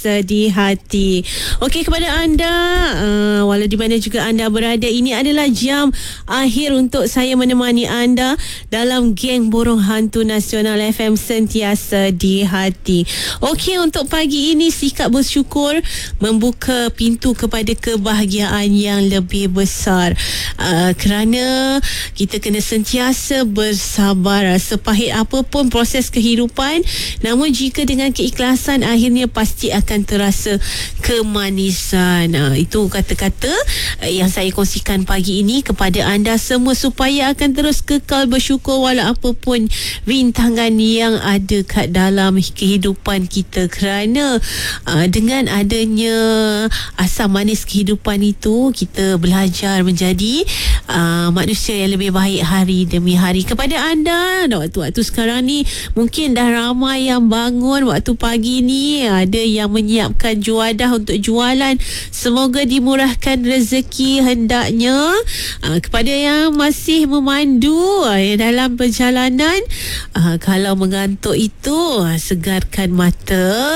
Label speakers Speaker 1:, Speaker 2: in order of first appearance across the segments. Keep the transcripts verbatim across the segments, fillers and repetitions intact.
Speaker 1: Di hati. Okey, kepada anda uh, walau di mana juga anda berada, ini adalah jam akhir untuk saya menemani anda dalam geng Borong Hantu Nasional F M Sentiasa di Hati. Okey, untuk pagi ini sikap bersyukur membuka pintu kepada kebahagiaan yang lebih besar, uh, kerana kita kena sentiasa bersabar sepahit apapun proses kehidupan, namun jika dengan keikhlasan akhirnya pasti akan akan terasa kemanisan. Ha, itu kata-kata yang saya kongsikan pagi ini kepada anda semua supaya akan terus kekal bersyukur walau apapun rintangan yang ada kat dalam kehidupan kita, kerana uh, dengan adanya asam manis kehidupan itu, kita belajar menjadi uh, manusia yang lebih baik hari demi hari. Kepada anda waktu-waktu sekarang ni mungkin dah ramai yang bangun waktu pagi ni, ada yang menyiapkan juadah untuk jualan. Semoga dimurahkan rezeki hendaknya. Aa, kepada yang masih memandu aa, dalam perjalanan, aa, kalau mengantuk itu, aa, segarkan mata,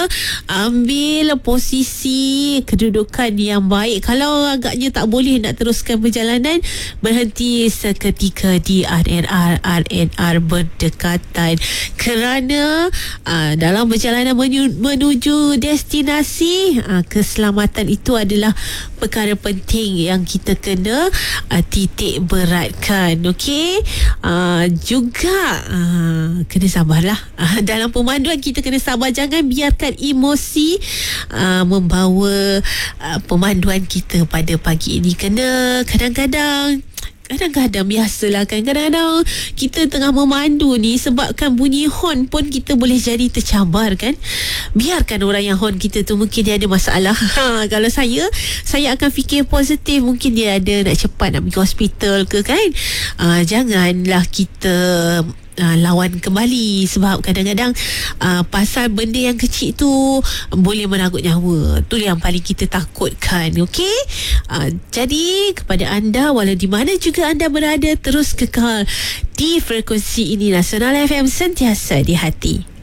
Speaker 1: ambil posisi kedudukan yang baik. Kalau agaknya tak boleh nak teruskan perjalanan, berhenti seketika di R N R R N R berdekatan, kerana aa, dalam perjalanan menuju, menuju destinasi, aa, keselamatan itu adalah perkara penting yang kita kena aa, titik beratkan. Okey, aa, juga aa, kena sabarlah aa, dalam pemanduan kita kena sabar, jangan biarkan emosi aa, membawa aa, pemanduan kita pada pagi ini. Kena kadang-kadang Kadang-kadang biasalah kan, kadang-kadang kita tengah memandu ni, sebabkan bunyi horn pun kita boleh jadi tercabar kan. Biarkan orang yang horn kita tu, mungkin dia ada masalah. Ha, kalau saya Saya akan fikir positif, mungkin dia ada nak cepat nak pergi hospital ke kan. Ha, janganlah kita Uh, lawan kembali, sebab kadang-kadang uh, pasal benda yang kecil tu boleh meranggut nyawa. Tu yang paling kita takutkan. Okey, uh, jadi kepada anda walau di mana juga anda berada, terus kekal di frekuensi ini, Nasional F M Sentiasa di Hati.